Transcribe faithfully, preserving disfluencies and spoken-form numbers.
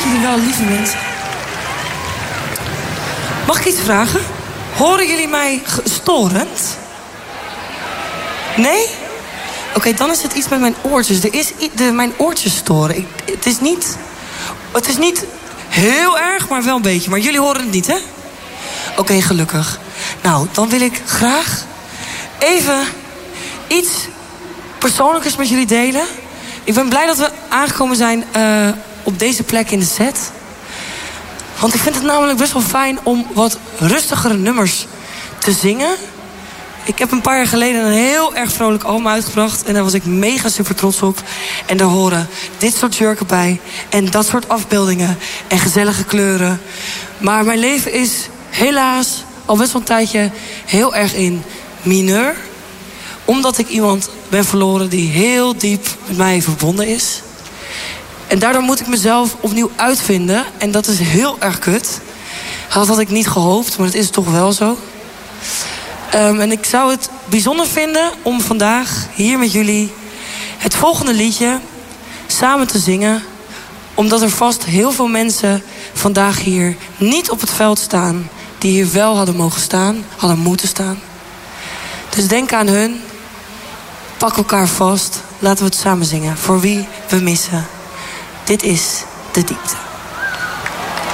jullie wel, lieve mensen. Mag ik iets vragen? Horen jullie mij storend? Nee? Oké, okay, dan is het iets met mijn oortjes. Er is i- de, mijn oortjes storen. Ik, het is niet... Het is niet heel erg, maar wel een beetje. Maar jullie horen het niet, hè? Oké, okay, gelukkig. Nou, dan wil ik graag even iets persoonlijks met jullie delen. Ik ben blij dat we aangekomen zijn uh, op deze plek in de set. Want ik vind het namelijk best wel fijn om wat rustigere nummers te zingen. Ik heb een paar jaar geleden een heel erg vrolijk album uitgebracht. En daar was ik mega super trots op. En daar horen dit soort jurken bij. En dat soort afbeeldingen. En gezellige kleuren. Maar mijn leven is helaas al best wel een tijdje heel erg in mineur. Omdat ik iemand ben verloren die heel diep met mij verbonden is. En daardoor moet ik mezelf opnieuw uitvinden. En dat is heel erg kut. Dat had ik niet gehoopt, maar het is toch wel zo. Um, en ik zou het bijzonder vinden om vandaag hier met jullie het volgende liedje samen te zingen. Omdat er vast heel veel mensen vandaag hier niet op het veld staan die hier wel hadden mogen staan, hadden moeten staan. Dus denk aan hun, pak elkaar vast, laten we het samen zingen. Voor wie we missen. Dit is De Diepte.